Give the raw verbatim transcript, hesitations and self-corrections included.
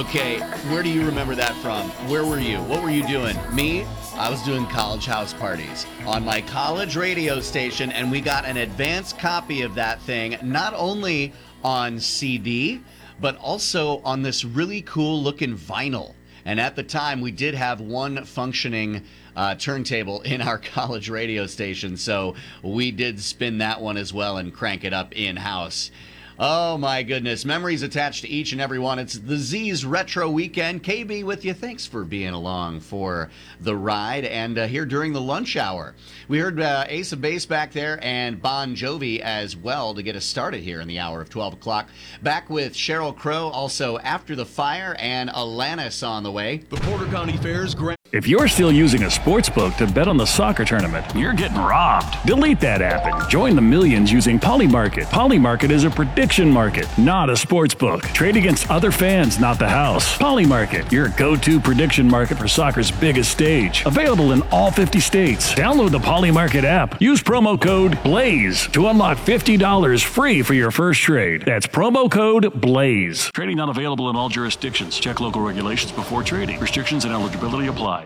Okay, where do you remember that from? Where were you? What were you doing? Me? I was doing college house parties on my college radio station, and we got an advance copy of that thing, not only on C D, but also on this really cool looking vinyl. And at the time, we did have one functioning uh, turntable in our college radio station, so we did spin that one as well and crank it up in-house. Oh, my goodness. Memories attached to each and every one. It's the Z's Retro Weekend. K B with you. Thanks for being along for the ride. And uh, here during the lunch hour, we heard uh, Ace of Base back there and Bon Jovi as well to get us started here in the hour of twelve o'clock. Back with Sheryl Crow, also After the Fire, and Alanis on the way. The Porter County Fair's Grand... If you're still using a sports book to bet on the soccer tournament, you're getting robbed. Delete that app and join the millions using Polymarket. Polymarket is a prediction market, not a sports book. Trade against other fans, not the house. Polymarket, your go-to prediction market for soccer's biggest stage. Available in all fifty states. Download the Polymarket app. Use promo code BLAZE to unlock fifty dollars free for your first trade. That's promo code BLAZE. Trading not available in all jurisdictions. Check local regulations before trading. Restrictions and eligibility apply.